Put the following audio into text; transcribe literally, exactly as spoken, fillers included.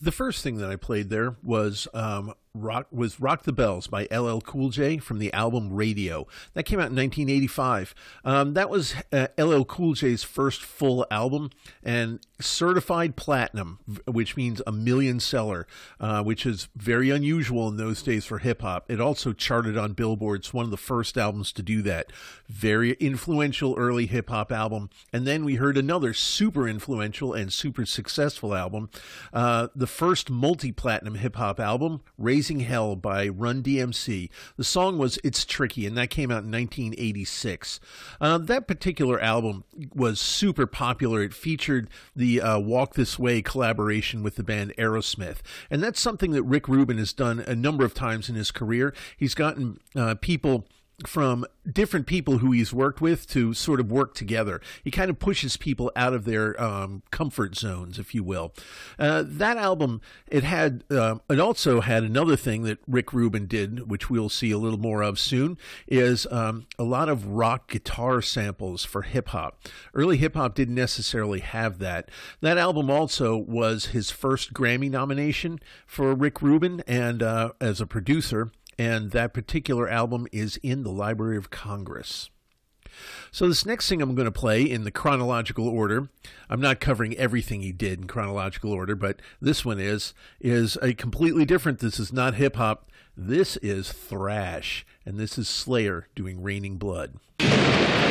The first thing that I played there was um, Rock was Rock the Bells by L L Cool J from the album Radio. That came out in nineteen eighty-five. Um, that was uh, L L Cool J's first full album and certified platinum, which means a million seller, uh, which is very unusual in those days for hip-hop. It also charted on Billboard. It's one of the first albums to do that. Very influential early hip-hop album. And then we heard another super influential and super successful album, uh, the first multi-platinum hip-hop album, Raising Hell by Run D M C. The song was It's Tricky, and that came out in nineteen eighty-six. Uh, that particular album was super popular. It featured the uh, Walk This Way collaboration with the band Aerosmith, and that's something that Rick Rubin has done a number of times in his career. He's gotten uh, people from different people who he's worked with to sort of work together. He kind of pushes people out of their um, comfort zones, if you will. Uh, that album, it had, uh, it also had another thing that Rick Rubin did, which we'll see a little more of soon, is um, a lot of rock guitar samples for hip hop. Early hip hop didn't necessarily have that. That album also was his first Grammy nomination for Rick Rubin, and uh, as a producer. And that particular album is in the Library of Congress. So this next thing I'm going to play in the chronological order, I'm not covering everything he did in chronological order, but this one is, is a completely different, this is not hip-hop, this is thrash, and this is Slayer doing Raining Blood.